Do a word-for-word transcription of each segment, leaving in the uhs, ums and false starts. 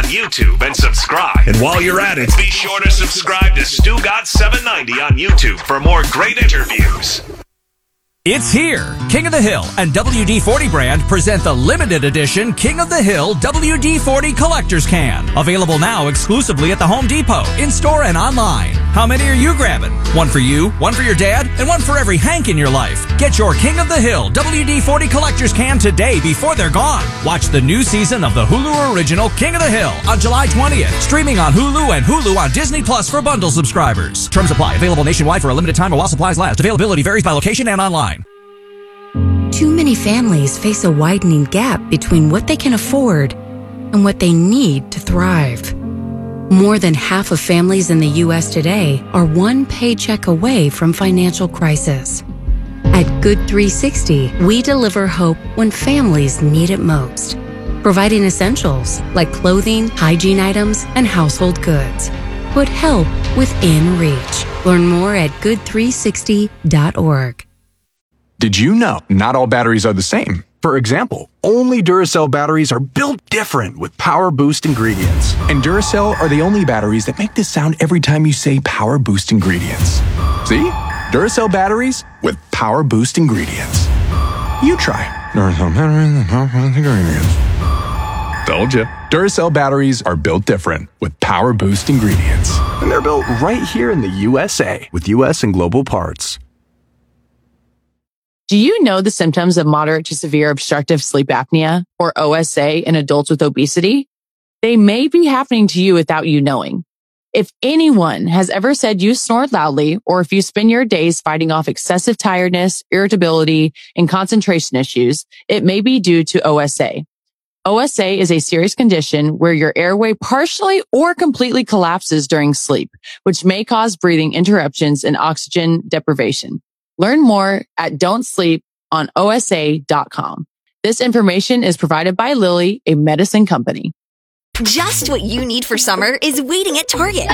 on YouTube and subscribe. And while you're at it, be sure to subscribe to Stu Got seven ninety on YouTube for more great interviews. It's here. King of the Hill and W D forty brand present the limited edition King of the Hill W D forty Collector's Can. Available now exclusively at the Home Depot, in-store and online. How many are you grabbing? One for you, one for your dad, and one for every Hank in your life. Get your King of the Hill W D forty Collector's Can today before they're gone. Watch the new season of the Hulu original King of the Hill on July twentieth. Streaming on Hulu and Hulu on Disney Plus for bundle subscribers. Terms apply. Available nationwide for a limited time while supplies last. Availability varies by location and online. Too many families face a widening gap between what they can afford and what they need to thrive. More than half of families in the U S today are one paycheck away from financial crisis. At Good three sixty, we deliver hope when families need it most, providing essentials like clothing, hygiene items, and household goods. Put help within reach. Learn more at good three sixty dot org. Did you know not all batteries are the same? For example, only Duracell batteries are built different with Power Boost ingredients. And Duracell are the only batteries that make this sound every time you say Power Boost ingredients. See? Duracell batteries with Power Boost ingredients. You try. Duracell batteries with Power Boost ingredients. Told ya. Duracell batteries are built different with Power Boost ingredients. And they're built right here in the U S A with U S and global parts. Do you know the symptoms of moderate to severe obstructive sleep apnea, or O S A, in adults with obesity? They may be happening to you without you knowing. If anyone has ever said you snore loudly, or if you spend your days fighting off excessive tiredness, irritability, and concentration issues, it may be due to O S A. O S A is a serious condition where your airway partially or completely collapses during sleep, which may cause breathing interruptions and oxygen deprivation. Learn more at don't sleep on O S A dot com. This information is provided by Lilly, a medicine company. Just what you need for summer is waiting at Target.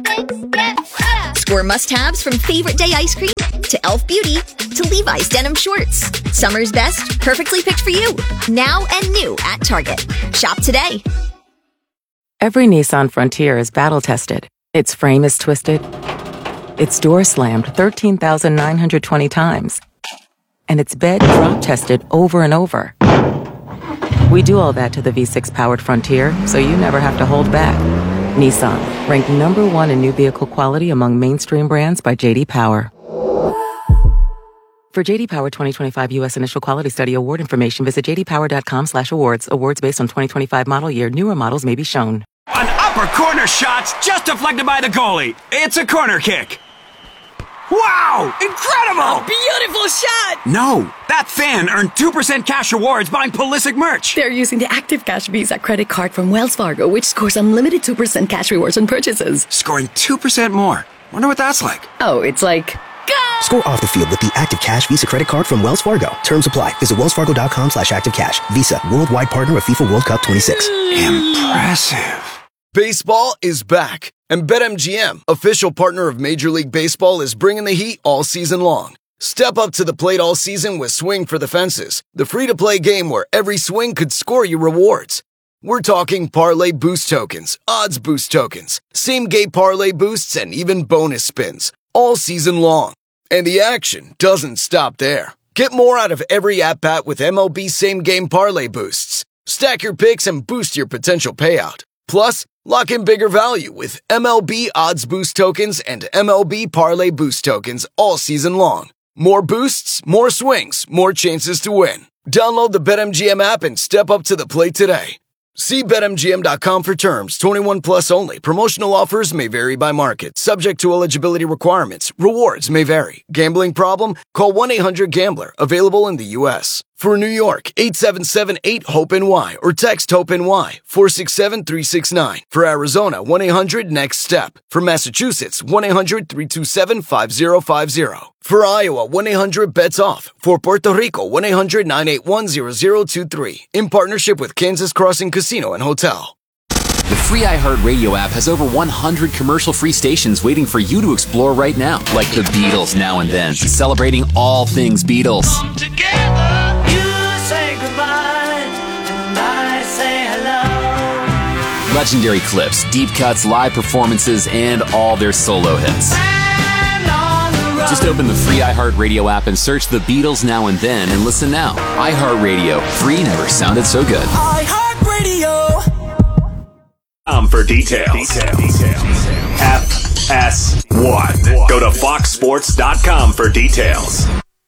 Score must-haves from favorite day ice cream to e l f Beauty to Levi's denim shorts. Summer's best, perfectly picked for you. Now and new at Target. Shop today. Every Nissan Frontier is battle-tested. Its frame is twisted. Its door slammed thirteen thousand nine hundred twenty times. And its bed drop tested over and over. We do all that to the V six powered Frontier, so you never have to hold back. Nissan, ranked number one in new vehicle quality among mainstream brands by J D Power. For J D Power twenty twenty-five U S Initial Quality Study award information, visit j d power dot com slash awards. Awards based on twenty twenty-five model year. Newer models may be shown. An upper corner shot's just deflected by the goalie. It's a corner kick. Wow! Incredible! A beautiful shot! No, that fan earned two percent cash rewards buying Pulisic merch. They're using the Active Cash Visa credit card from Wells Fargo, which scores unlimited two percent cash rewards on purchases. Scoring two percent more. Wonder what that's like. Oh, it's like... Go! Score off the field with the Active Cash Visa credit card from Wells Fargo. Terms apply. Visit wells fargo dot com slash active cash. Visa, worldwide partner of FIFA World Cup twenty-six. Impressive. Baseball is back, and BetMGM, official partner of Major League Baseball, is bringing the heat all season long. Step up to the plate all season with Swing for the Fences, the free-to-play game where every swing could score you rewards. We're talking parlay boost tokens, odds boost tokens, same-game parlay boosts, and even bonus spins, all season long. And the action doesn't stop there. Get more out of every at-bat with M L B same-game parlay boosts. Stack your picks and boost your potential payout. Plus, lock in bigger value with M L B odds boost tokens and M L B parlay boost tokens all season long. More boosts, more swings, more chances to win. Download the BetMGM app and step up to the plate today. See bet M G M dot com for terms. twenty-one plus only. Promotional offers may vary by market. Subject to eligibility requirements. Rewards may vary. Gambling problem? Call one eight hundred gambler. Available in the U S For New York, eight seven seven eight hope N Y or text HOPE-NY four six seven three six nine. For Arizona, one eight hundred next step. For Massachusetts, one eight hundred three two seven five zero five zero. For Iowa, one eight hundred bets off. For Puerto Rico, one eight hundred nine eight one zero zero two three. In partnership with Kansas Crossing Casino and Hotel. The free iHeartRadio app has over one hundred commercial-free stations waiting for you to explore right now. Like the Beatles Now and Then, celebrating all things Beatles. Come together, you say goodbye, and I say hello. Legendary clips, deep cuts, live performances, and all their solo hits. Just open the free iHeartRadio app and search The Beatles Now and Then and listen now. iHeartRadio. Free never sounded so good. iHeartRadio. Um, for details. Details. Details. F S one. Go to fox sports dot com for details.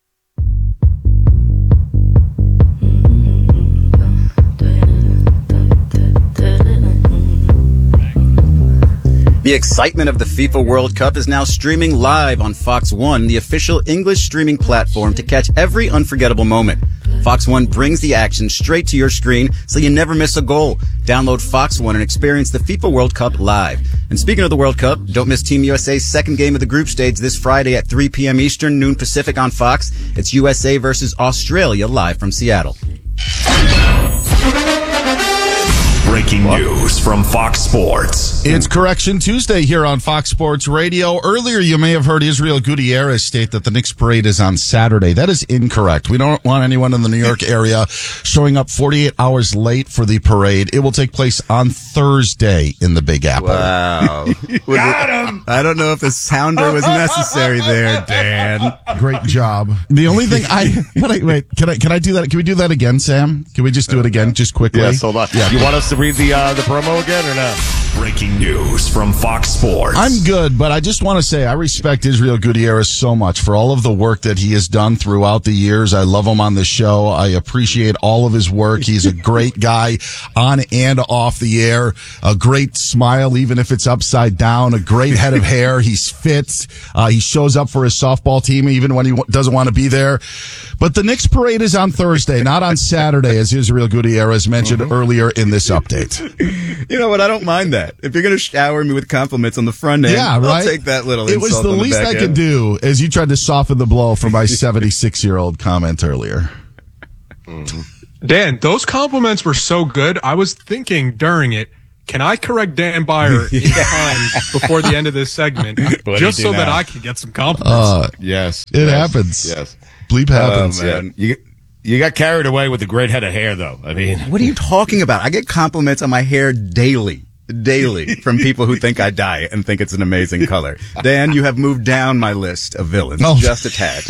The excitement of the FIFA World Cup is now streaming live on Fox One, the official English streaming platform to catch every unforgettable moment. Fox One brings the action straight to your screen so you never miss a goal. Download Fox One and experience the FIFA World Cup live. And speaking of the World Cup, don't miss Team U S A's second game of the group stage this Friday at three p.m. Eastern, noon Pacific on Fox. It's U S A versus Australia live from Seattle. Breaking news from Fox Sports. It's Correction Tuesday here on Fox Sports Radio. Earlier, you may have heard Israel Gutierrez state that the Knicks parade is on Saturday. That is incorrect. We don't want anyone in the New York area showing up forty-eight hours late for the parade. It will take place on Thursday in the Big Apple. Wow. Got him! I don't know if the sounder was necessary there, Dan. Great job. The only thing I wait, wait, can I can I do that? Can we do that again, Sam? Can we just do it again, just quickly? Yes, hold on. Yeah. You want us to read the uh, the promo again or not? Breaking news from Fox Sports. I'm good, but I just want to say I respect Israel Gutierrez so much for all of the work that he has done throughout the years. I love him on the show. I appreciate all of his work. He's a great guy on and off the air. A great smile, even if it's upside down. A great head of hair. He's fit. Uh, he shows up for his softball team even when he w- doesn't want to be there. But the Knicks parade is on Thursday, not on Saturday, as Israel Gutierrez mentioned mm-hmm. earlier in this update. You know what? I don't mind that. If you're going to shower me with compliments on the front end, yeah, right? I'll take that little It insult was the on the least back I end. could do, as you tried to soften the blow for my seventy-six-year-old comment earlier. Mm-hmm. Dan, those compliments were so good, I was thinking during it, can I correct Dan Byer in time before the end of this segment, just so now? that I can get some compliments? Uh, yes. It yes, happens. Yes. Bleep happens. Oh, man. You, you got carried away with the great head of hair, though. I mean, what are you talking about? I get compliments on my hair daily. Daily from people who think I dye it and think it's an amazing color. Dan, you have moved down my list of villains oh. just a tad.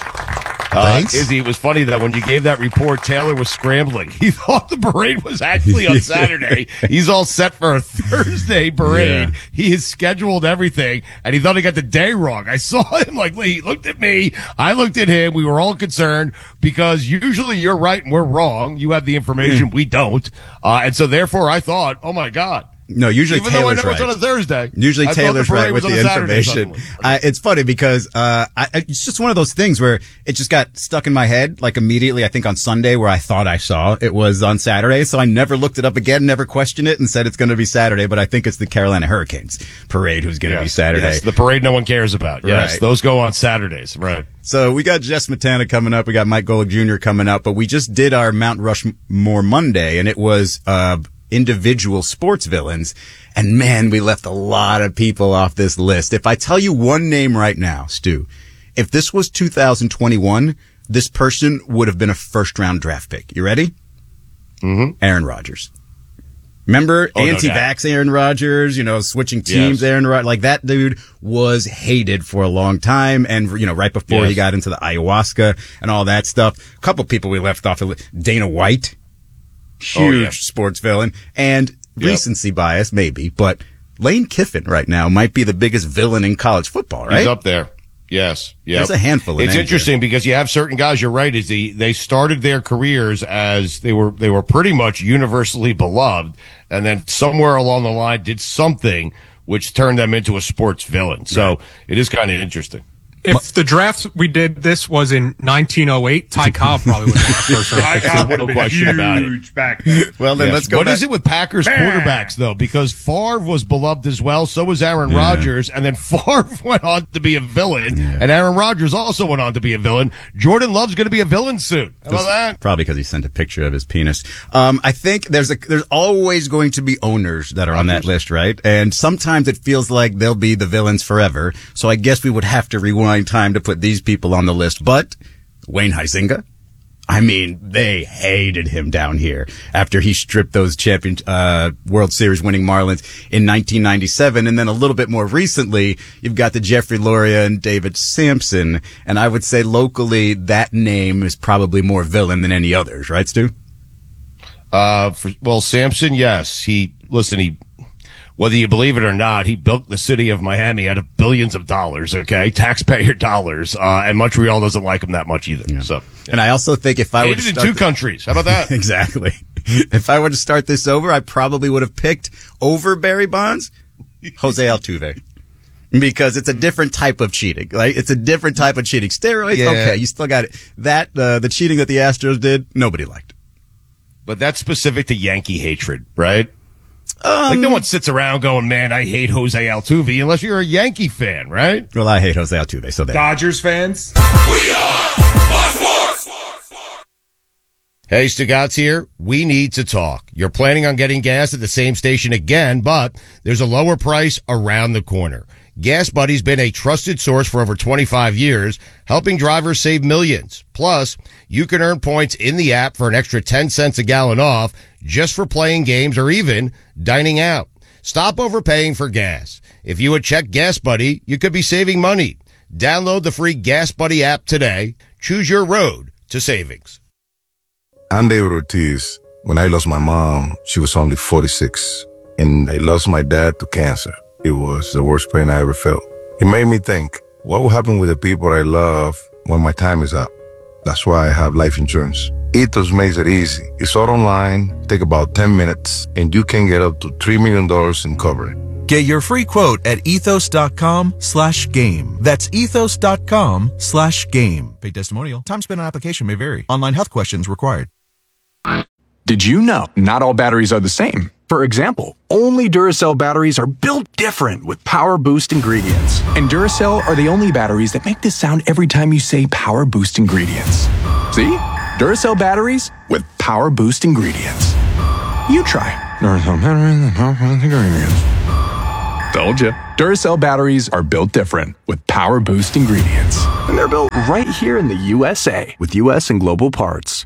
Uh, Izzy, it was funny that when you gave that report, Taylor was scrambling. He thought the parade was actually on Saturday. He's all set for a Thursday parade. Yeah. He has scheduled everything, and he thought he got the day wrong. I saw him like, he looked at me. I looked at him. We were all concerned because usually you're right and we're wrong. You have the information. We don't. Uh, and so therefore I thought, oh my God. No, usually Even Taylor's though I know right. It's on a Thursday. Usually I Taylor's the right with the information. Okay. Uh, it's funny because uh, I, it's just one of those things where it just got stuck in my head, like immediately, I think on Sunday, where I thought I saw it was on Saturday. So I never looked it up again, never questioned it, and said it's going to be Saturday. But I think it's the Carolina Hurricanes parade who's going to yes, be Saturday. Yes, the parade no one cares about. Yes, right. Those go on Saturdays. Right. So we got Jess Matana coming up. We got Mike Golick Junior coming up. But we just did our Mount Rushmore Monday, and it was uh individual sports villains. And man, we left a lot of people off this list. If I tell you one name right now, Stu, if this was two thousand twenty-one, this person would have been a first round draft pick. You ready? Mm-hmm. Aaron Rodgers. Remember oh, anti-vax no Aaron Rodgers, you know, switching teams yes. Aaron Rodgers. Like that dude was hated for a long time. And, you know, right before yes. he got into the ayahuasca and all that stuff, a couple people we left off. Dana White. Huge oh, yeah. sports villain and yep. recency bias, maybe, but Lane Kiffin right now might be the biggest villain in college football, right? He's up there. Yes. Yep. There's a handful of It's interesting there. Because you have certain guys, you're right, is the, they started their careers as they were, they were pretty much universally beloved. And then somewhere along the line did something which turned them into a sports villain. So right. it is kind of interesting. If the draft we did this was in nineteen oh eight, Ty Cobb probably would have been the first round. Ty Cobb would have been huge back then. Well, then yes. let's go What back. is it with Packers Bam! quarterbacks, though? Because Favre was beloved as well, so was Aaron yeah. Rodgers, and then Favre went on to be a villain, yeah. and Aaron Rodgers also went on to be a villain. Jordan Love's going to be a villain soon. How about that? Probably because he sent a picture of his penis. Um, I think there's a, there's always going to be owners that are on that list, right? And sometimes it feels like they'll be the villains forever. So I guess we would have to rewind time to put these people on the list. But Wayne Huizenga, I mean, they hated him down here after he stripped those champion, uh, World Series winning Marlins in nineteen ninety-seven. And then a little bit more recently, you've got the Jeffrey Loria and David Sampson. And I would say locally, that name is probably more villain than any others, right, Stu? Uh, for, well, Sampson, yes. He, listen, he, whether you believe it or not, he built the city of Miami out of billions of dollars, okay? Taxpayer dollars. Uh, and Montreal doesn't like him that much either. Yeah. So, yeah. And I also think if I were to start in two the- countries, how about that? Exactly. If I were to start this over, I probably would have picked over Barry Bonds, Jose Altuve. Because it's a different type of cheating. Like, it's a different type of cheating. Steroids, Yeah. okay, you still got it. That, uh, the cheating that the Astros did, nobody liked. But that's specific to Yankee hatred, right? Um, like, no one sits around going, man, I hate Jose Altuve, unless you're a Yankee fan, right? Well, I hate Jose Altuve, so there. Dodgers fans? Hey, Stugotz here. We need to talk. You're planning on getting gas at the same station again, but there's a lower price around the corner. Gas Buddy's been a trusted source for over twenty-five years, helping drivers save millions. Plus, you can earn points in the app for an extra ten cents a gallon off just for playing games or even dining out. Stop overpaying for gas. If you would check Gas Buddy, you could be saving money. Download the free Gas Buddy app today. Choose your road to savings. I'm David Ortiz. When I lost my mom, she was only forty-six, and I lost my dad to cancer. It was the worst pain I ever felt. It made me think, what will happen with the people I love when my time is up? That's why I have life insurance. Ethos makes it easy. It's all online, take about ten minutes, and you can get up to three million dollars in coverage. Get your free quote at ethos.com slash game. That's ethos.com slash game. Paid testimonial. Time spent on application may vary. Online health questions required. Did you know not all batteries are the same? For example, only Duracell batteries are built different with Power Boost ingredients. And Duracell are the only batteries that make this sound every time you say Power Boost ingredients. See? Duracell batteries with Power Boost ingredients. You try. Duracell batteries with Power Boost ingredients. Told ya. Duracell batteries are built different with Power Boost ingredients. And they're built right here in the U S A with U S and global parts.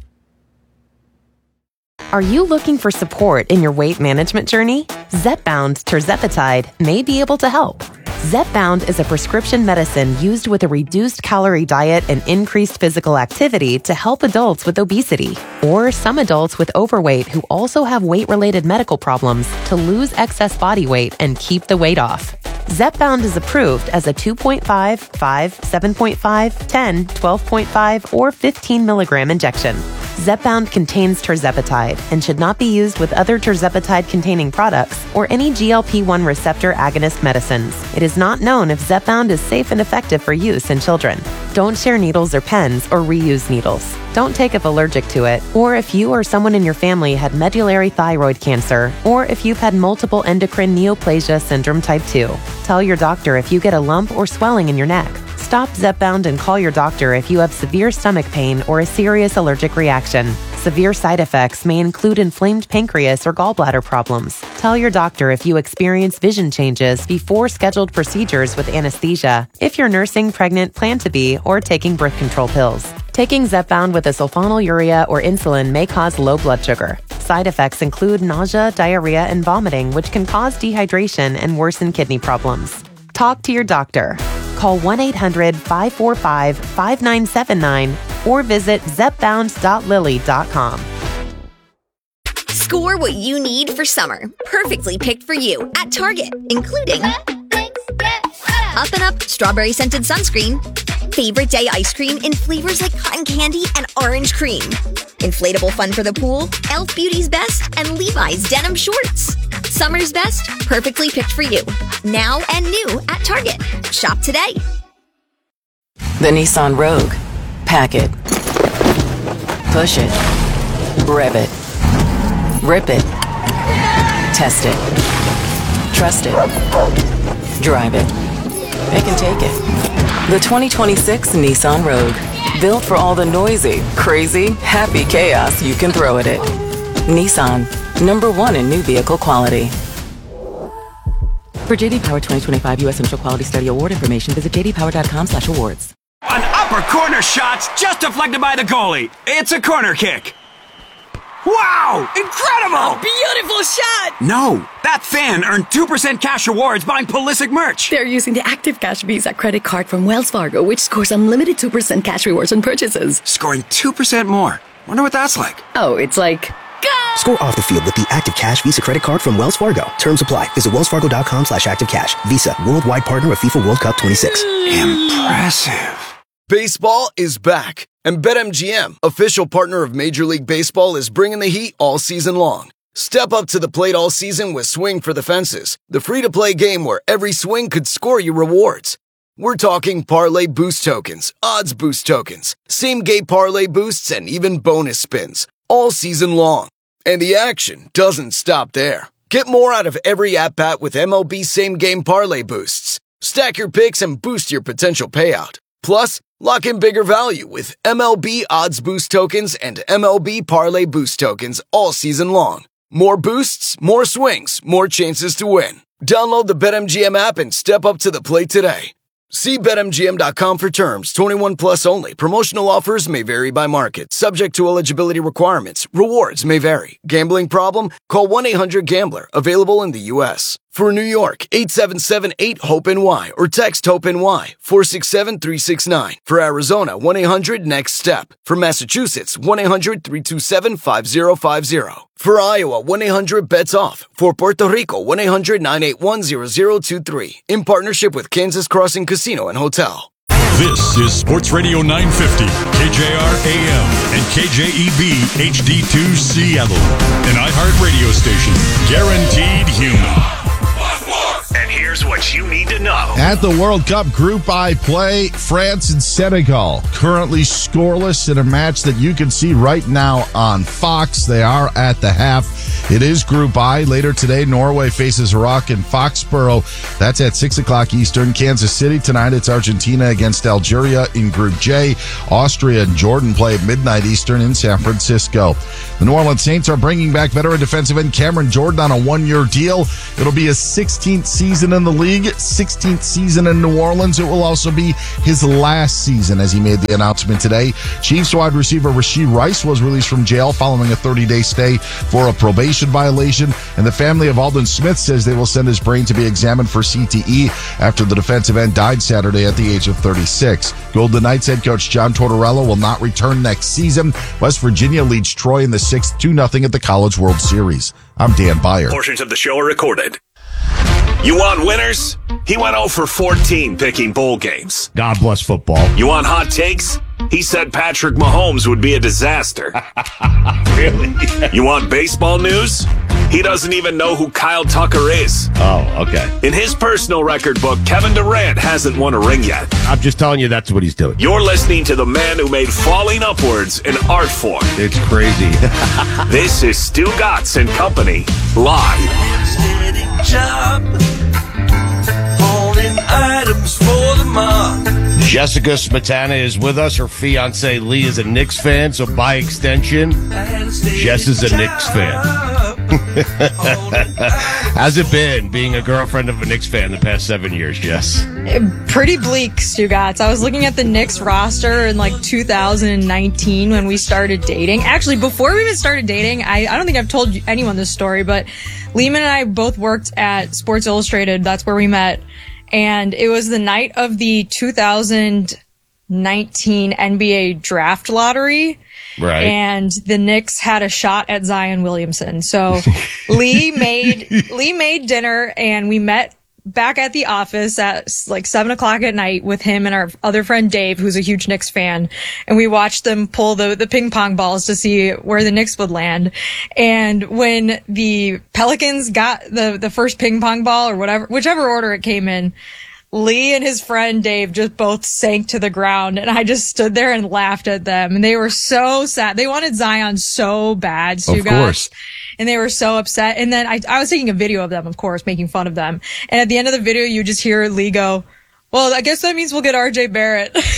Are you looking for support in your weight management journey? Zepbound tirzepatide may be able to help. Zepbound is a prescription medicine used with a reduced calorie diet and increased physical activity to help adults with obesity or some adults with overweight who also have weight-related medical problems to lose excess body weight and keep the weight off. Zepbound is approved as a two point five, five, seven point five, ten, twelve point five, or fifteen milligram injection. Zepbound contains tirzepatide and should not be used with other tirzepatide-containing products or any G L P one receptor agonist medicines. It is not known if Zepbound is safe and effective for use in children. Don't share needles or pens or reuse needles. Don't take if allergic to it, or if you or someone in your family had medullary thyroid cancer, or if you've had multiple endocrine neoplasia syndrome type two. Tell your doctor if you get a lump or swelling in your neck. Stop Zepbound and call your doctor if you have severe stomach pain or a serious allergic reaction. Severe side effects may include inflamed pancreas or gallbladder problems. Tell your doctor if you experience vision changes before scheduled procedures with anesthesia, if you're nursing, pregnant, plan to be, or taking birth control pills. Taking Zepbound with a sulfonylurea or insulin may cause low blood sugar. Side effects include nausea, diarrhea, and vomiting, which can cause dehydration and worsen kidney problems. Talk to your doctor. Call one eight hundred, five four five, five nine seven nine or visit zepbound dot lilly dot com. Score what you need for summer. Perfectly picked for you at Target, including Up and Up Strawberry Scented Sunscreen, Favorite Day Ice Cream in flavors like cotton candy and orange cream, Inflatable Fun for the Pool, Elf Beauty's Best, and Levi's Denim Shorts. Summer's best, perfectly picked for you. Now and new at Target. Shop today. The Nissan Rogue. Pack it. Push it. Rev it. Rip it. Test it. Trust it. Drive it. It can take it. The twenty twenty-six Nissan Rogue. Built for all the noisy, crazy, happy chaos you can throw at it. Nissan. Number one in new vehicle quality. For J D Power twenty twenty-five U S Initial Quality Study Award information, visit j d power dot com slash awards. An Super corner shots just deflected by the goalie. It's a corner kick. Wow! Incredible! Beautiful shot! No, that fan earned two percent cash rewards buying Pulisic merch. They're using the Active Cash Visa credit card from Wells Fargo, which scores unlimited two percent cash rewards on purchases. Scoring two percent more. Wonder what that's like. Oh, it's like... Go! Score off the field with the Active Cash Visa credit card from Wells Fargo. Terms apply. Visit wellsfargo.com slash activecash. Visa, worldwide partner of FIFA World Cup twenty-six. Impressive. Baseball is back, and BetMGM, official partner of Major League Baseball, is bringing the heat all season long. Step up to the plate all season with Swing for the Fences, the free-to-play game where every swing could score you rewards. We're talking parlay boost tokens, odds boost tokens, same-game parlay boosts, and even bonus spins, all season long. And the action doesn't stop there. Get more out of every at-bat with M L B same-game parlay boosts. Stack your picks and boost your potential payout. Plus, lock in bigger value with M L B Odds Boost Tokens and M L B Parlay Boost Tokens all season long. More boosts, more swings, more chances to win. Download the BetMGM app and step up to the plate today. See Bet M G M dot com for terms. twenty-one plus only. Promotional offers may vary by market. Subject to eligibility requirements. Rewards may vary. Gambling problem? Call one eight hundred gambler. Available in the U S For New York, eight seven seven eight hope N Y or text HOPE-NY four six seven three six nine. For Arizona, one eight hundred next step. For Massachusetts, one eight hundred three two seven five zero five zero. For Iowa, one eight hundred bets off. For Puerto Rico, one eight hundred nine eight one zero zero two three. In partnership with Kansas Crossing Casino and Hotel. This is Sports Radio nine fifty, K J R A M, and K J E B H D two Seattle, an iHeart radio station, guaranteed human. And here's what you need to know. At the World Cup Group I play, France and Senegal currently scoreless in a match that you can see right now on Fox. They are at the half. It is Group I. Later today, Norway faces Iraq in Foxborough. That's at six o'clock Eastern. Kansas City tonight, it's Argentina against Algeria in Group J. Austria and Jordan play at midnight Eastern in San Francisco. The New Orleans Saints are bringing back veteran defensive end Cameron Jordan on a one-year deal. It'll be his sixteenth season in the league, sixteenth season in New Orleans. It will also be his last season, as he made the announcement today. Chiefs wide receiver Rashee Rice was released from jail following a thirty-day stay for a probation violation, and the family of Aldon Smith says they will send his brain to be examined for C T E after the defensive end died Saturday at the age of thirty-six. Golden Knights head coach John Tortorella will not return next season. West Virginia leads Troy in the sixth two nothing at the College World Series. I'm Dan Byer. Portions of the show are recorded. You want winners? He went oh for fourteen picking bowl games. God bless football. You want hot takes? He said Patrick Mahomes would be a disaster. Really? You want baseball news? He doesn't even know who Kyle Tucker is. Oh, okay. In his personal record book, Kevin Durant hasn't won a ring yet. I'm just telling you that's what he's doing. You're listening to the man who made falling upwards an art form. It's crazy. This is Stu Gatz and Company, live. Job, holding items for the mob. Jessica Smetana is with us. Her fiance Lee is a Knicks fan, so by extension, Jess is a Knicks fan. How's it been being a girlfriend of a Knicks fan the past seven years, Jess? Pretty bleak, Stugotz. I was looking at the Knicks roster in like two thousand nineteen when we started dating. Actually, before we even started dating, I, I don't think I've told anyone this story, but Lehman and I both worked at Sports Illustrated. That's where we met. And it was the night of the two thousand nineteen N B A draft lottery. Right. And the Knicks had a shot at Zion Williamson. So Lee made, Lee made dinner and we met back at the office at like seven o'clock at night with him and our other friend Dave, who's a huge Knicks fan. And we watched them pull the, the ping pong balls to see where the Knicks would land. And when the Pelicans got the, the first ping pong ball or whatever, whichever order it came in, Lee and his friend Dave just both sank to the ground, and I just stood there and laughed at them. And they were so sad. They wanted Zion so bad, Stu Of course. And they were so upset. And then I, I was taking a video of them, of course, making fun of them. And at the end of the video, you just hear Lee go, well, I guess that means we'll get R J Barrett. Like,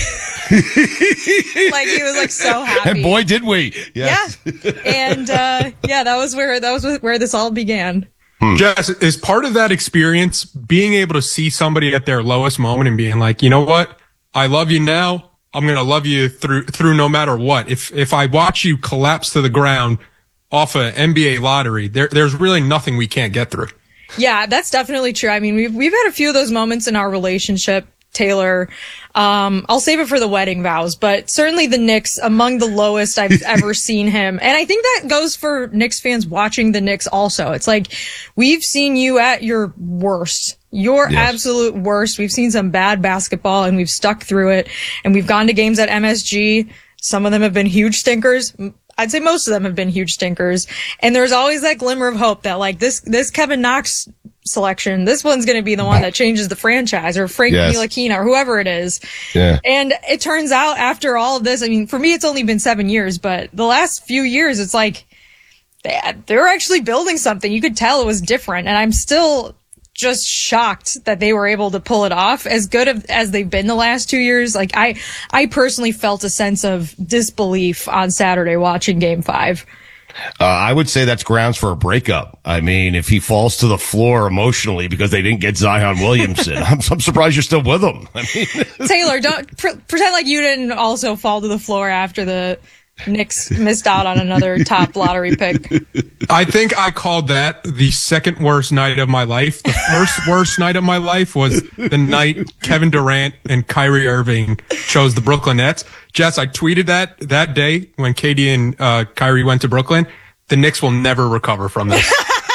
he was like so happy. And boy, did we. Yes. Yeah. And, uh, yeah, that was where, that was where this all began. Hmm. Jess, is part of that experience being able to see somebody at their lowest moment and being like, you know what? I love you now. I'm going to love you through, through no matter what. If, if I watch you collapse to the ground off a N B A lottery, there, there's really nothing we can't get through. Yeah, that's definitely true. I mean, we've, we've had a few of those moments in our relationship, Taylor. Um, I'll save it for the wedding vows, but certainly the Knicks among the lowest I've ever seen him. And I think that goes for Knicks fans watching the Knicks also. It's like, we've seen you at your worst, your yes. absolute worst. We've seen some bad basketball and we've stuck through it, and we've gone to games at M S G. Some of them have been huge stinkers. I'd say most of them have been huge stinkers. And there's always that glimmer of hope that like this, this Kevin Knox selection, this one's going to be the one that changes the franchise, or Frank yes. Ntilikina, or whoever it is. Yeah. And it turns out after all of this, I mean, for me, it's only been seven years, but the last few years, it's like they, they were actually building something. You could tell it was different. And I'm still just shocked that they were able to pull it off as good of, as they've been the last two years. Like I, I personally felt a sense of disbelief on Saturday watching game five. Uh, I would say that's grounds for a breakup. I mean, if he falls to the floor emotionally because they didn't get Zion Williamson, I'm, I'm surprised you're still with him. I mean, Taylor, don't pre- pretend like you didn't also fall to the floor after the Knicks missed out on another top lottery pick. I think I called that the second worst night of my life. The first worst night of my life was the night Kevin Durant and Kyrie Irving chose the Brooklyn Nets. Jess, I tweeted that that day when K D and uh, Kyrie went to Brooklyn. The Knicks will never recover from this.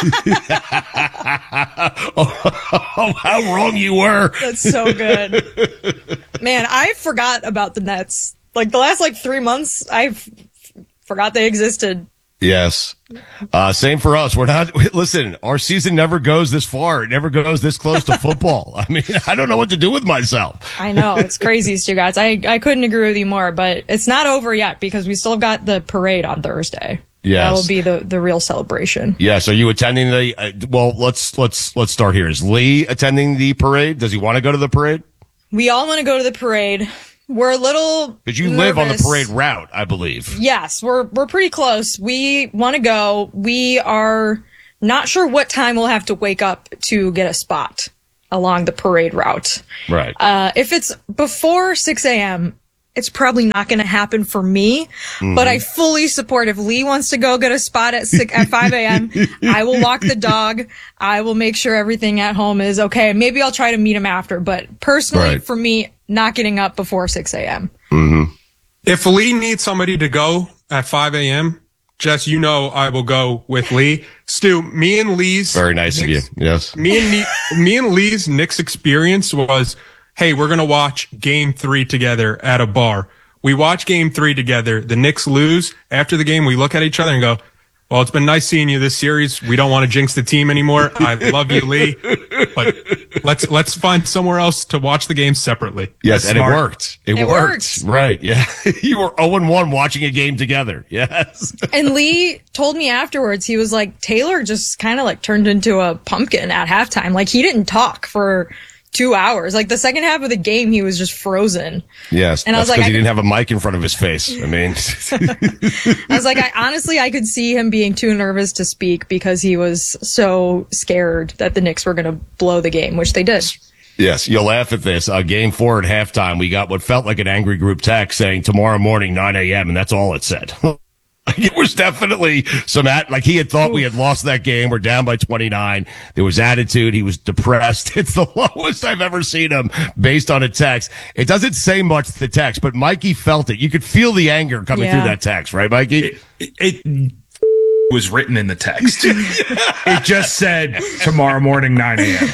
oh, how wrong you were. That's so good. Man, I forgot about the Nets. Like the last like three months, I f- forgot they existed. Yes. Uh, same for us. We're not, listen, our season never goes this far. It never goes this close to football. I mean, I don't know what to do with myself. I know. It's crazy, Stu guys. I, I couldn't agree with you more, but it's not over yet because we still got the parade on Thursday. Yes. That will be the, the real celebration. Yes. Are you attending the, uh, well, let's, let's, let's start here. Is Lee attending the parade? Does he want to go to the parade? We all want to go to the parade. We're a little Because you nervous. live on the parade route, I believe. Yes, we're we're pretty close. We want to go. We are not sure what time we'll have to wake up to get a spot along the parade route. Right. Uh, if it's before six a.m., it's probably not going to happen for me. Mm-hmm. But I fully support if Lee wants to go get a spot at six, at five a.m., I will walk the dog. I will make sure everything at home is okay. Maybe I'll try to meet him after. But personally, right. for me, not getting up before six a.m. Mm-hmm. If Lee needs somebody to go at five a.m., Jess, you know I will go with Lee. Stu, me and Lee's... Very nice Knicks, of you, yes. Me and, me, me and Lee's Knicks experience was, hey, we're going to watch game three together at a bar. We watch game three together. The Knicks lose. After the game, we look at each other and go, well, it's been nice seeing you this series. We don't want to jinx the team anymore. I love you, Lee, but let's let's find somewhere else to watch the game separately. Yes, That's and smart. it worked. It, It worked. worked. Right, yeah. You were oh and one watching a game together. Yes. And Lee told me afterwards, he was like, Taylor just kind of like turned into a pumpkin at halftime. Like he didn't talk for two hours. Like the second half of the game, he was just frozen. Yes, and I was that's like, because he I, didn't have a mic in front of his face. I mean, I was like, I honestly, I could see him being too nervous to speak because he was so scared that the Knicks were going to blow the game, which they did. yes, you'll laugh at this. Uh, game four at halftime, we got what felt like an angry group text saying tomorrow morning, nine a.m., and that's all it said. It was definitely some, at, like he had thought we had lost that game. We're down by twenty-nine. There was attitude. He was depressed. It's the lowest I've ever seen him based on a text. It doesn't say much, the text, but Mikey felt it. You could feel the anger coming Yeah. through that text, right, Mikey? It, it was written in the text. It just said tomorrow morning, nine a.m.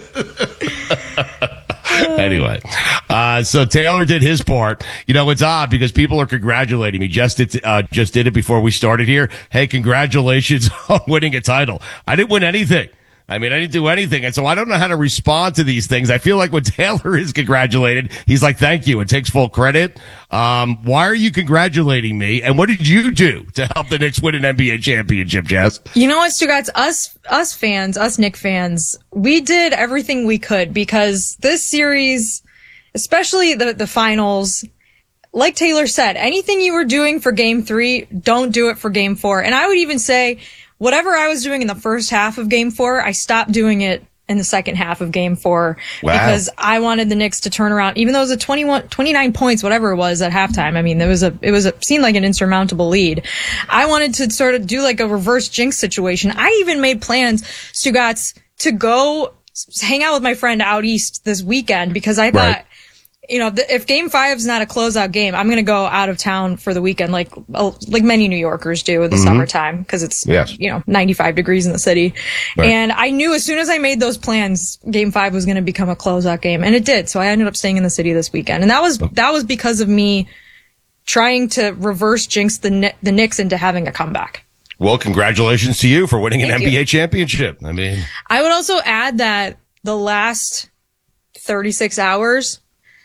Anyway, uh, so Taylor did his part. You know, it's odd because people are congratulating me. Just did, uh, just did it before we started here. Hey, congratulations on winning a title. I didn't win anything. I mean, I didn't do anything. And so I don't know how to respond to these things. I feel like when Taylor is congratulated, he's like, thank you, and takes full credit. Um, why are you congratulating me? And what did you do to help the Knicks win an N B A championship, Jess? You know what, Stu guys, us, us fans, us Knicks fans, we did everything we could because this series, especially the, the finals, like Taylor said, anything you were doing for game three, don't do it for game four. And I would even say, whatever I was doing in the first half of game four, I stopped doing it in the second half of game four Wow. because I wanted the Knicks to turn around, even though it was a twenty-one, twenty-nine points, whatever it was at halftime. I mean, there was a, it was a, seemed like an insurmountable lead. I wanted to sort of do like a reverse jinx situation. I even made plans, Stugotz, to go hang out with my friend out east this weekend because I thought, Right. you know, the, if game five is not a closeout game, I'm going to go out of town for the weekend, like, uh, like many New Yorkers do in the Mhm. summertime, because it's, Yes. you know, ninety-five degrees in the city. Right. And I knew as soon as I made those plans, game five was going to become a closeout game. And it did. So I ended up staying in the city this weekend. And that was, that was because of me trying to reverse jinx the, Kni- the Knicks into having a comeback. Well, congratulations to you for winning an Thank N B A you. championship. I mean, I would also add that the last thirty-six hours,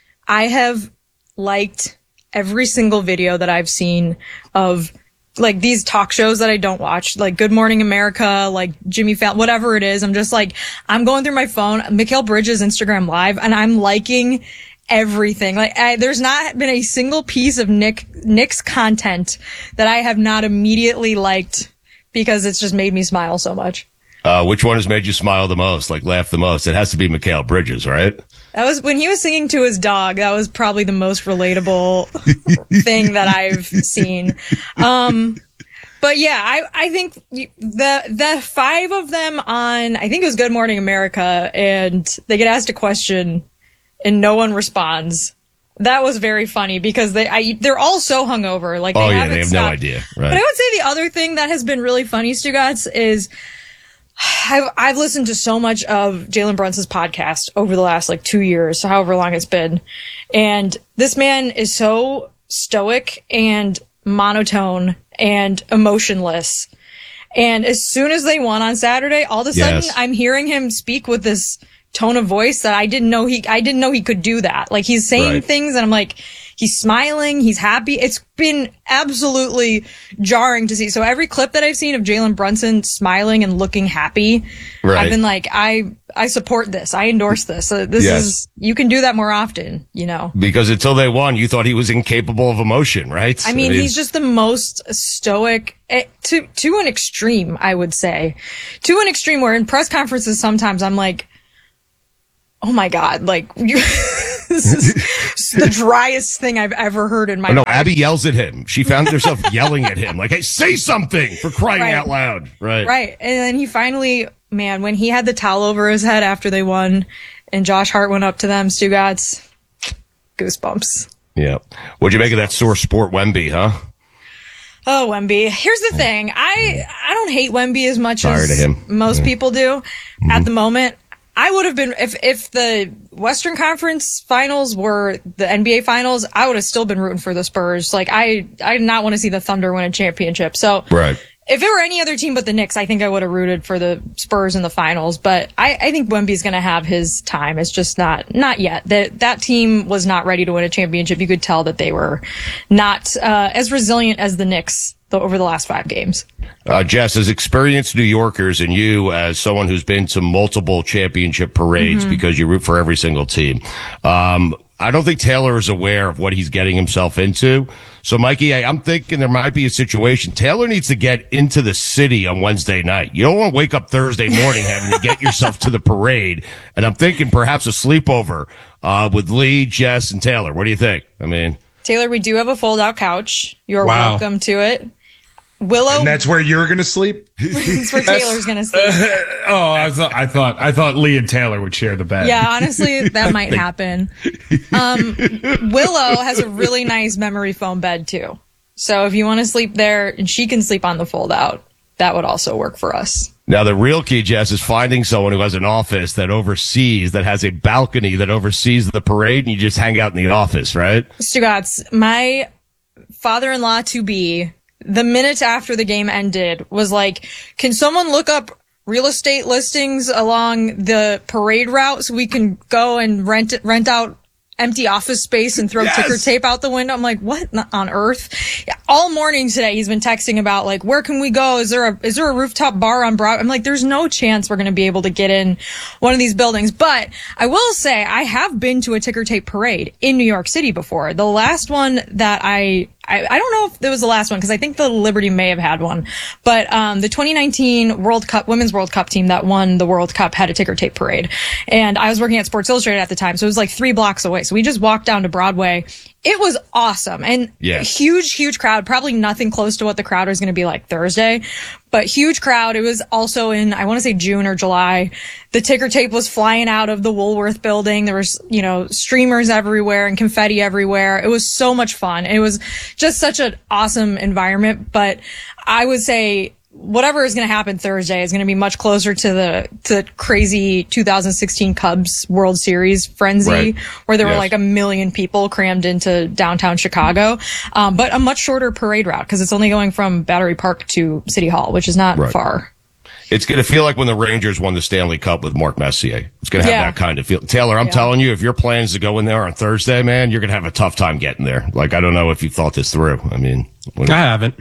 I have liked every single video that I've seen of like these talk shows that I don't watch, like Good Morning America, like Jimmy Fallon, whatever it is. I'm just like, I'm going through my phone, Mikal Bridges Instagram Live, and I'm liking everything. Like, I, there's not been a single piece of Nick Nick's content that I have not immediately liked because it's just made me smile so much. uh, which one has made you smile the most, like laugh the most? It has to be Mikal Bridges, right? That was when he was singing to his dog. That was probably the most relatable thing that I've seen. Um, but yeah, I, I think the, the five of them on, I think it was Good Morning America, and they get asked a question and no one responds. That was very funny because they, I, they're all so hungover. Like, they oh, yeah, haven't they have stopped. no idea. Right. But I would say the other thing that has been really funny, Stugotz, is I've, I've listened to so much of Jalen Brunson's podcast over the last like two years, however long it's been. And this man is so stoic and monotone and emotionless. And as soon as they won on Saturday, all of a sudden Yes. I'm hearing him speak with this tone of voice that I didn't know he, I didn't know he could do that. Like, he's saying Right. things and I'm like, he's smiling, he's happy. It's been absolutely jarring to see. So every clip that I've seen of Jalen Brunson smiling and looking happy, Right. I've been like, I, I support this. I endorse this. Uh, this Yes. is, you can do that more often, you know? Because until they won, you thought he was incapable of emotion, right? I mean, he's just the most stoic, eh, to, to an extreme, I would say. To an extreme where in press conferences sometimes I'm like, oh my God, like, you, this is the driest thing I've ever heard in my Oh, no, life. Abby yells at him. She found herself yelling at him, like, hey, say something, for crying Right. out loud. Right. Right. And then he finally, man, when he had the towel over his head after they won and Josh Hart went up to them, Stugotz, goosebumps. Yeah. What'd you make of that sore sport Wemby, huh? Oh, Wemby. Here's the thing. I, I don't hate Wemby as much Tired as of him. most Yeah. people do at the moment. I would have been, if, if the Western Conference finals were the N B A finals, I would have still been rooting for the Spurs. Like, I, I did not want to see the Thunder win a championship. So Right. if it were any other team but the Knicks, I think I would have rooted for the Spurs in the finals. But I, I think Wemby's going to have his time. It's just not, not yet. That, that team was not ready to win a championship. You could tell that they were not, uh, as resilient as the Knicks the, over the last five games. Uh, Jess, as experienced New Yorkers and you as someone who's been to multiple championship parades Mhm. because you root for every single team, um, I don't think Taylor is aware of what he's getting himself into. So, Mikey, I, I'm thinking there might be a situation. Taylor needs to get into the city on Wednesday night. You don't want to wake up Thursday morning having to get yourself to the parade. And I'm thinking perhaps a sleepover uh, with Lee, Jess, and Taylor. What do you think? I mean, Taylor, we do have a fold out couch. You're Wow. welcome to it. Willow, And that's where you're going to sleep? that's where Taylor's going to sleep. Oh, I thought I thought I thought Lee and Taylor would share the bed. Yeah, honestly, that might happen. Um, Willow has a really nice memory foam bed too. So if you want to sleep there and she can sleep on the fold out, that would also work for us. now the real key, Jess, is finding someone who has an office that oversees, that has a balcony that oversees the parade, and you just hang out in the office, right? Stugotz, my father-in-law to be, the minute after the game ended, was like, can someone look up real estate listings along the parade route so we can go and rent it, rent out empty office space and throw Yes. ticker tape out the window? I'm like, what on earth? Yeah, all morning today he's been texting about like, where can we go? Is there a, is there a rooftop bar on Broad? I'm like, there's no chance we're going to be able to get in one of these buildings. But I will say I have been to a ticker tape parade in New York City before. The last one that I I, I don't know if it was the last one because I think the Liberty may have had one, but um, the twenty nineteen World Cup, Women's World Cup team that won the World Cup had a ticker tape parade. And I was working at Sports Illustrated at the time, so it was like three blocks away. So we just walked down to Broadway. It was awesome and yeah. huge, huge crowd. Probably nothing close to what the crowd is going to be like Thursday, but huge crowd. It was also in, I want to say June or July. The ticker tape was flying out of the Woolworth building. There was, you know, streamers everywhere and confetti everywhere. It was so much fun. It was just such an awesome environment. But I would say whatever is going to happen Thursday is going to be much closer to the to the crazy two thousand sixteen Cubs World Series frenzy, right. where there yes. were like a million people crammed into downtown Chicago, um, but a much shorter parade route because it's only going from Battery Park to City Hall, which is not right. far. It's going to feel like when the Rangers won the Stanley Cup with Mark Messier. It's going to have Yeah. that kind of feel. Taylor, I'm Yeah. telling you, if your plan is to go in there on Thursday, man, you're going to have a tough time getting there. Like, I don't know if you thought this through. I mean, when- I haven't.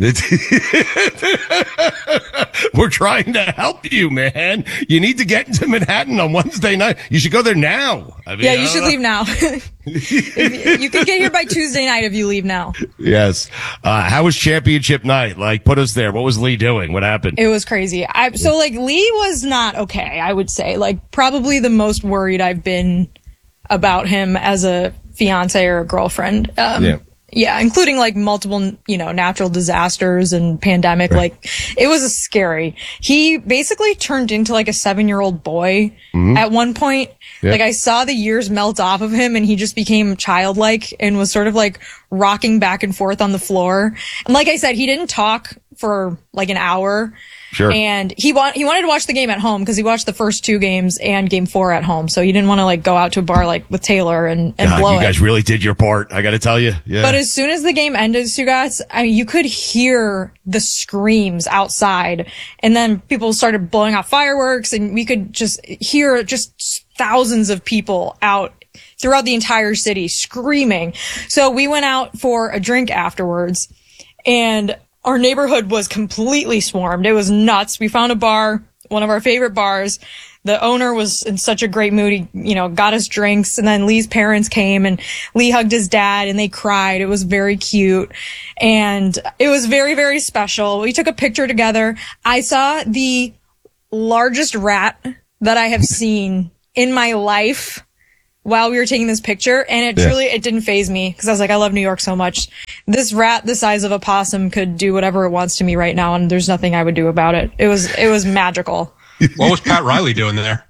We're trying to help you, man. You need to get into Manhattan on Wednesday night. You should go there now. I mean, Yeah, I you don't should know. leave now. If, you could get here by Tuesday night if you leave now. Yes. Uh, how was championship night? Like, put us there. What was Lee doing? What happened? It was crazy. I, so like Lee was not okay, I would say. Like probably the most worried I've been about him as a fiance or a girlfriend. Um, Yeah. Yeah, including like multiple, you know, natural disasters and pandemic. Right. Like it was scary. He basically turned into like a seven year old boy Mhm. at one point. Yeah. Like I saw the years melt off of him and he just became childlike and was sort of like rocking back and forth on the floor. And like I said, he didn't talk for like an hour. Sure. And he want he wanted to watch the game at home because he watched the first two games and game four at home. So he didn't want to like go out to a bar like with Taylor and, and God, blow you it. guys really did your part. I got to tell you. Yeah. But as soon as the game ended, Stugatz, I mean, you could hear the screams outside, and then people started blowing out fireworks, and we could just hear just thousands of people out throughout the entire city screaming. So we went out for a drink afterwards, and our neighborhood was completely swarmed. It was nuts. We found a bar, one of our favorite bars. The owner was in such a great mood. He, you know, got us drinks, and then Lee's parents came and Lee hugged his dad and they cried. It was very cute. And it was very, very special. We took a picture together. I saw the largest rat that I have seen in my life while we were taking this picture, and it Yeah. truly, it didn't faze me because I was like, I love New York so much. This rat the size of a possum could do whatever it wants to me right now, and there's nothing I would do about it. It was, it was magical. What was Pat Riley doing there?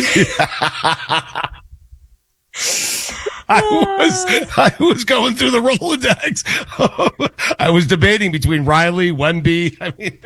I was I was going through the Rolodex. I was debating between Riley, Wemby. I mean,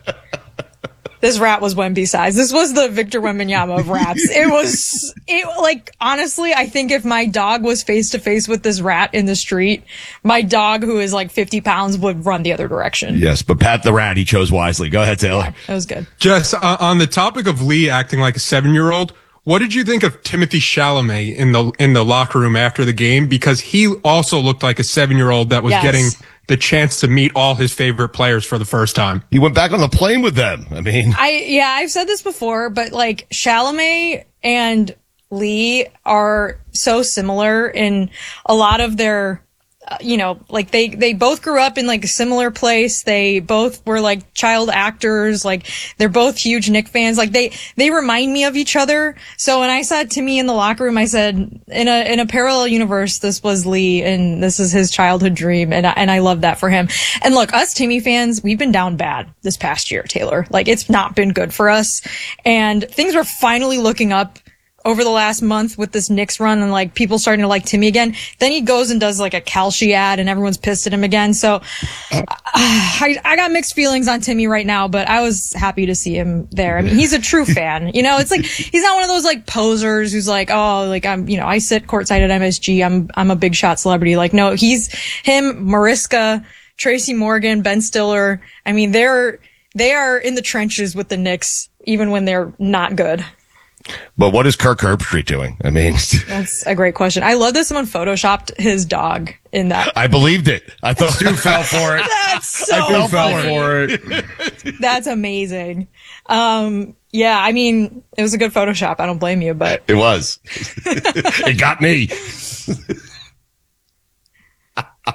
This rat was Wemby size. This was the Victor Wembanyama of rats. It was, it like, honestly, I think if my dog was face to face with this rat in the street, my dog, who is like fifty pounds, would run the other direction. yes, but Pat the Rat, he chose wisely. Go ahead, Taylor. That was good. Just uh, on the topic of Lee acting like a seven-year-old, what did you think of Timothy Chalamet in the in the locker room after the game? Because he also looked like a seven-year-old that was Yes. getting the chance to meet all his favorite players for the first time. He went back on the plane with them. I mean, I, yeah, I've said this before, but like Chalamet and Lee are so similar in a lot of their, uh, you know, like they, they both grew up in like a similar place. They both were like child actors. Like they're both huge Knick fans. Like they, they remind me of each other. So when I saw Timmy in the locker room, I said, in a, in a parallel universe, this was Lee and this is his childhood dream. And I, and I love that for him. And look, us Timmy fans, we've been down bad this past year, Taylor. Like it's not been good for us. And things are finally looking up over the last month with this Knicks run and like people starting to like Timmy again. Then he goes and does like a Kalshi ad and everyone's pissed at him again. So uh, I, I got mixed feelings on Timmy right now, but I was happy to see him there. I mean, he's a true fan. You know, it's like, he's not one of those like posers who's like, oh, like I'm, you know, I sit courtside at M S G. I'm, I'm a big shot celebrity. Like, no, he's him, Mariska, Tracy Morgan, Ben Stiller. I mean, they're, they are in the trenches with the Knicks, even when they're not good. but what is Kirk Herbstreit doing? I mean, That's a great question. I love that someone photoshopped his dog in that. I believed it. I thought Stu fell for it. That's so I fell funny. for it. That's amazing. Um, yeah, I mean, it was a good Photoshop. I don't blame you, but it was. It got me.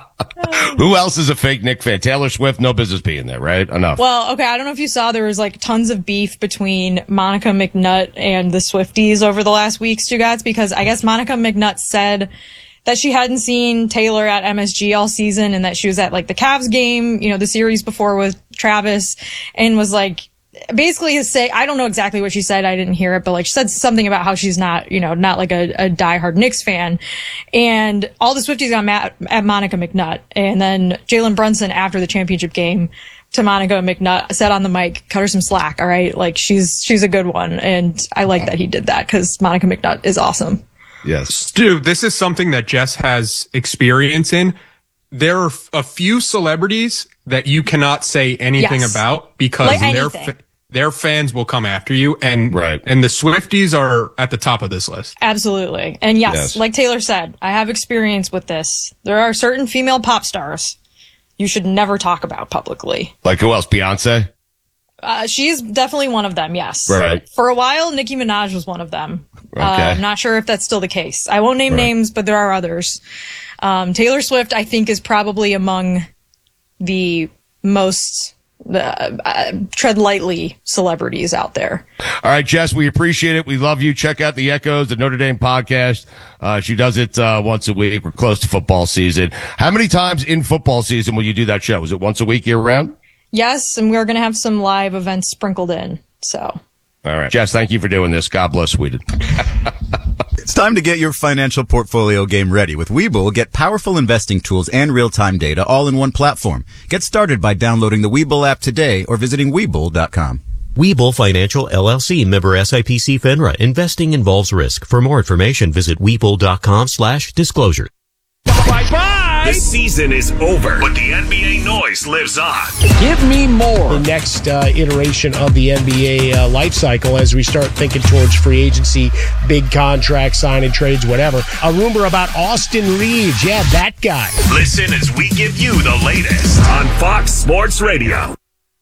Who else is a fake Nick fan? Taylor Swift, no business being there, right? Enough. Well, okay, I don't know if you saw, there was like tons of beef between Monica McNutt and the Swifties over the last week, Stugotz, because I guess Monica McNutt said that she hadn't seen Taylor at M S G all season and that she was at like the Cavs game, you know, the series before with Travis, and was like, basically to say, I don't know exactly what she said, I didn't hear it, but like she said something about how she's not, you know, not like a, a diehard Knicks fan. And all the Swifties got mad at Monica McNutt. And then Jalen Brunson, after the championship game, to Monica McNutt, said on the mic, cut her some slack, all right? Like she's she's a good one. And I like that he did that because Monica McNutt is awesome. Yes. Stu, this is something that Jess has experience in. There are a few celebrities that you cannot say anything Yes. about because Like their anything. fa- their fans will come after you, and right. and the Swifties are at the top of this list. Absolutely. And yes, Yes. like Taylor said, I have experience with this. There are certain female pop stars you should never talk about publicly. Like who else? Beyonce? Uh, she's definitely one of them, yes. Right. For a while, Nicki Minaj was one of them. Okay. Uh, I'm not sure if that's still the case. I won't name Right. names, but there are others. Um, Taylor Swift, I think, is probably among the most uh, uh, tread lightly celebrities out there. All right, Jess, we appreciate it. We love you. Check out the Echoes, the Notre Dame podcast. Uh, she does it uh, once a week. We're close to football season. How many times in football season will you do that show? Is it once a week year round? Yes, and we're going to have some live events sprinkled in. So, All right. Jess, thank you for doing this. God bless Sweden. It's time to get your financial portfolio game ready. With Webull, get powerful investing tools and real-time data all in one platform. Get started by downloading the Webull app today or visiting Webull dot com. Webull Financial, L L C, member S I P C FINRA. Investing involves risk. For more information, visit Webull.com slash disclosure. Bye-bye! The season is over, but the N B A noise lives on. Give me more. The next uh, iteration of the N B A uh, life cycle as we start thinking towards free agency, big contracts, signing trades, whatever. A rumor about Austin Reeves. Yeah, that guy. Listen as we give you the latest on Fox Sports Radio.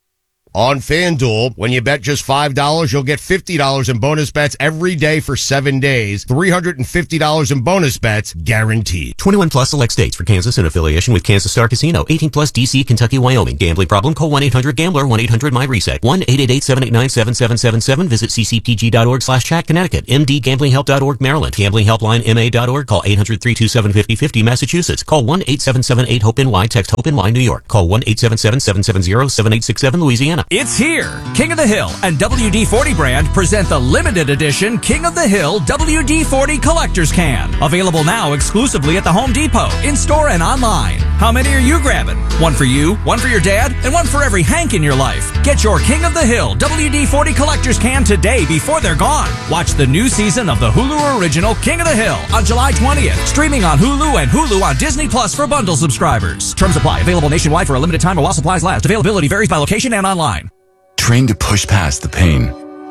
On FanDuel, when you bet just five dollars, you'll get fifty dollars in bonus bets every day for seven days. three hundred fifty dollars in bonus bets guaranteed. twenty-one plus select states. For Kansas in affiliation with Kansas Star Casino. eighteen plus D C, Kentucky, Wyoming. Gambling problem? Call one eight hundred gambler, one eight hundred my reset. one eight eight eight, seven eight nine, seven seven seven seven. Visit ccpg.org slash chat Connecticut. m d gambling help dot org Maryland. Gambling helpline M A dot org. Call eight hundred, three two seven, five oh five oh Massachusetts. Call one eight seven seven eight hope N Y. Text HOPE-N Y New York. Call one eight seven seven, seven seven zero, seven eight six seven Louisiana. It's here. King of the Hill and W D forty brand present the limited edition King of the Hill W D forty Collector's Can. Available now exclusively at the Home Depot, in-store and online. How many are you grabbing? One for you, one for your dad, and one for every Hank in your life. Get your King of the Hill W D forty Collector's Can today before they're gone. Watch the new season of the Hulu original King of the Hill on July twentieth. Streaming on Hulu and Hulu on Disney Plus for bundle subscribers. Terms apply. Available nationwide for a limited time or while supplies last. Availability varies by location and online. Trained to push past the pain.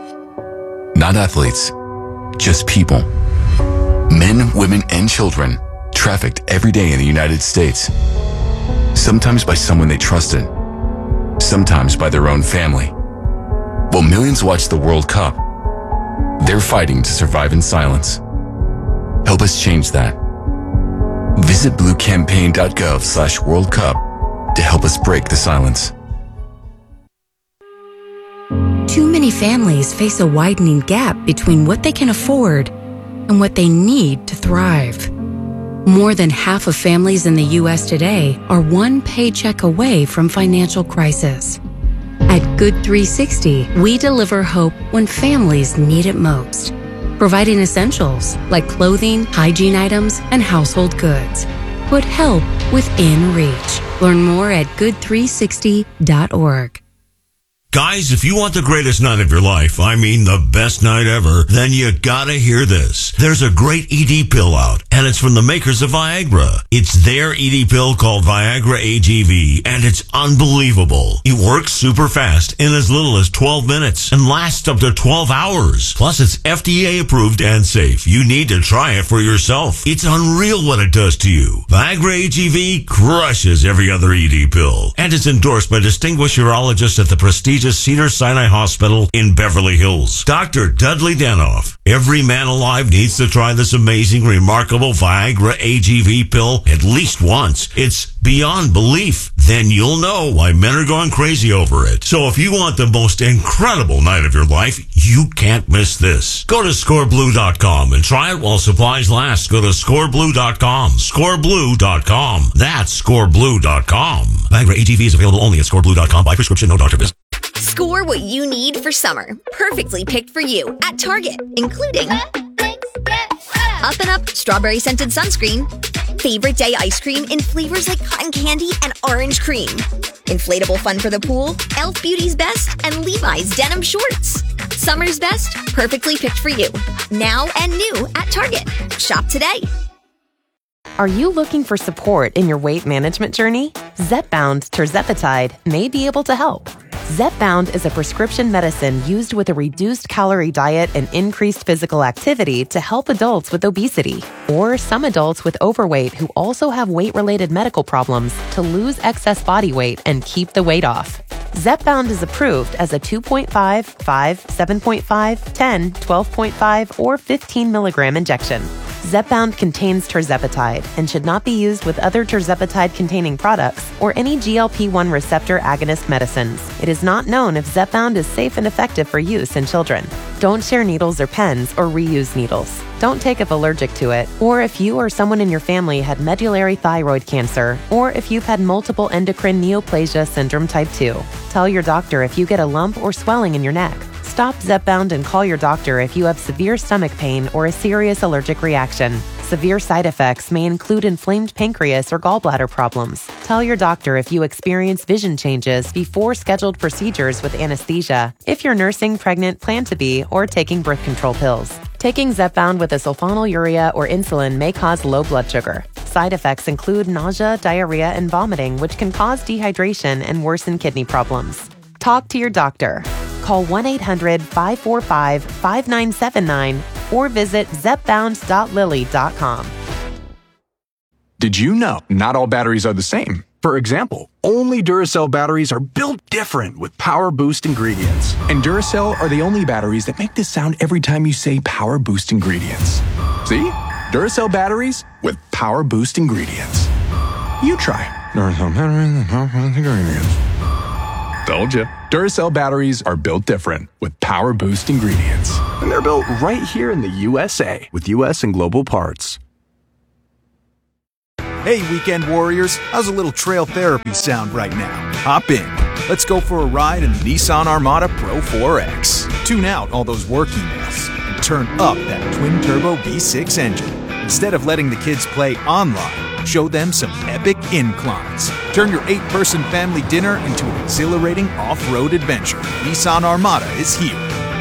Not athletes, just people. Men, women, and children trafficked every day in the United States. Sometimes by someone they trusted, sometimes by their own family. While millions watch the World Cup, they're fighting to survive in silence. Help us change that. Visit bluecampaign.gov slash World Cup to help us break the silence. Too many families face a widening gap between what they can afford and what they need to thrive. More than half of families in the U S today are one paycheck away from financial crisis. At Good three sixty, we deliver hope when families need it most, providing essentials like clothing, hygiene items, and household goods. Put help within reach. Learn more at good three sixty dot org. Guys, if you want the greatest night of your life, I mean the best night ever, then you gotta hear this. There's a great E D pill out, and it's from the makers of Viagra. It's their E D pill called Viagra A G V, and it's unbelievable. It works super fast in as little as twelve minutes and lasts up to twelve hours. Plus, it's F D A approved and safe. You need to try it for yourself. It's unreal what it does to you. Viagra A G V crushes every other E D pill, and it's endorsed by distinguished urologists at the prestigious Regis Cedars-Sinai Hospital in Beverly Hills. Doctor Dudley Danoff. Every man alive needs to try this amazing, remarkable Viagra A G V pill at least once. It's beyond belief. Then you'll know why men are going crazy over it. So if you want the most incredible night of your life, you can't miss this. Go to score blue dot com and try it while supplies last. Go to score blue dot com. score blue dot com. That's score blue dot com. Viagra A G V is available only at score blue dot com by prescription, no doctor visit. Score what you need for summer. Perfectly picked for you at Target, including Up and Up strawberry scented sunscreen, favorite day ice cream in flavors like cotton candy and orange cream, inflatable fun for the pool, Elf Beauty's Best, and Levi's denim shorts. Summer's best, perfectly picked for you. Now and new at Target. Shop today. Are you looking for support in your weight management journey? Zepbound tirzepatide may be able to help. Zepbound is a prescription medicine used with a reduced calorie diet and increased physical activity to help adults with obesity or some adults with overweight who also have weight-related medical problems to lose excess body weight and keep the weight off. Zepbound is approved as a two point five, five, seven point five, ten, twelve point five, or fifteen milligram injection. Zepbound contains tirzepatide and should not be used with other tirzepatide-containing products or any G L P one receptor agonist medicines. It is not known if Zepbound is safe and effective for use in children. Don't share needles or pens or reuse needles. Don't take if allergic to it, or if you or someone in your family had medullary thyroid cancer, or if you've had multiple endocrine neoplasia syndrome type two. Tell your doctor if you get a lump or swelling in your neck. Stop Zepbound and call your doctor if you have severe stomach pain or a serious allergic reaction. Severe side effects may include inflamed pancreas or gallbladder problems. Tell your doctor if you experience vision changes before scheduled procedures with anesthesia, if you're nursing, pregnant, plan to be, or taking birth control pills. Taking Zepbound with a sulfonylurea or insulin may cause low blood sugar. Side effects include nausea, diarrhea, and vomiting, which can cause dehydration and worsen kidney problems. Talk to your doctor. Call one eight hundred, five four five, five nine seven nine or visit zepbound dot lilly dot com. Did you know not all batteries are the same? For example, only Duracell batteries are built different with Power Boost ingredients. And Duracell are the only batteries that make this sound every time you say Power Boost ingredients. See? Duracell batteries with Power Boost ingredients. You try. Duracell batteries with Power Boost ingredients. Told you. Duracell batteries are built different with Power Boost ingredients. And they're built right here in the U S A with U S and global parts. Hey, weekend warriors, how's a little trail therapy sound right now? Hop in. Let's go for a ride in the Nissan Armada Pro four X. Tune out all those work emails and turn up that twin-turbo V six engine. Instead of letting the kids play online, show them some epic inclines. Turn your eight-person family dinner into an exhilarating off-road adventure. Nissan Armada is here.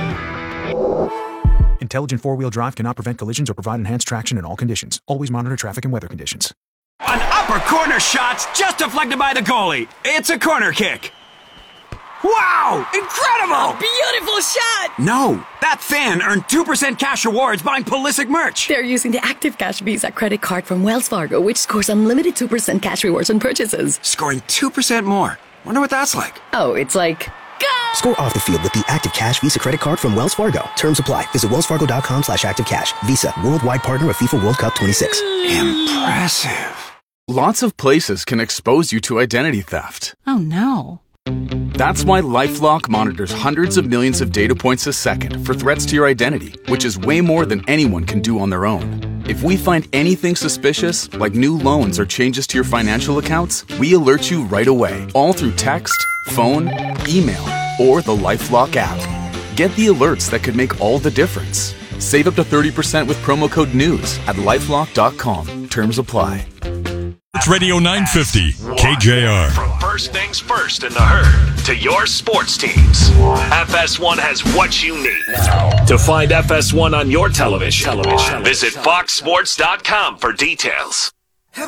Intelligent four-wheel drive cannot prevent collisions or provide enhanced traction in all conditions. Always monitor traffic and weather conditions. An upper corner shot's just deflected by the goalie. It's a corner kick. Wow! Incredible! A beautiful shot! No, that fan earned two percent cash rewards buying Pulisic merch. They're using the Active Cash Visa credit card from Wells Fargo, which scores unlimited two percent cash rewards on purchases. Scoring two percent more. Wonder what that's like. Oh, it's like... Score off the field with the Active Cash Visa credit card from Wells Fargo. Terms apply. Visit wellsfargo.com slash active cash. Visa, worldwide partner of FIFA World Cup twenty-six. Impressive. Lots of places can expose you to identity theft. Oh, no. That's why LifeLock monitors hundreds of millions of data points a second for threats to your identity, which is way more than anyone can do on their own. If we find anything suspicious, like new loans or changes to your financial accounts, we alert you right away, all through text, phone, email, or the LifeLock app. Get the alerts that could make all the difference. Save up to thirty percent with promo code NEWS at lifelock dot com. Terms apply. It's Radio nine fifty, K J R. From first things first in the herd to your sports teams, F S one has what you need. To find F S one on your television, television. Visit fox sports dot com for details.